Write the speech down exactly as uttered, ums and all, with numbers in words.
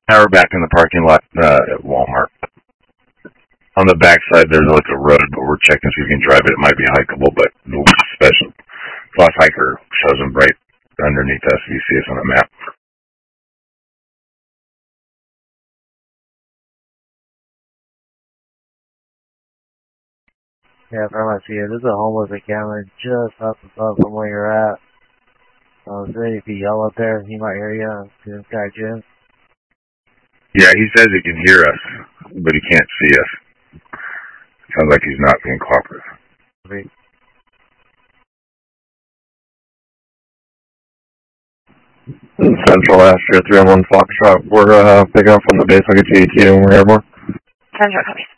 Now we're back in the parking lot uh, at Walmart. On the back side, there's like a road, but we're checking so you can drive it. It might be hikeable, but it'll be special. Plus, hiker shows them right underneath us. You see us on the map. Yeah, from I see it, there's a homeless encampment just up above from where you're at. Uh, so if you yell up there, he might hear you. See this guy, Jim? Yeah, he says he can hear us, but he can't see us. Sounds like he's not being cooperative. Great. Central Astro three one one Foxtrot. We're uh, picking up from the base. I'll get you E T A when we're airborne. Central, copy.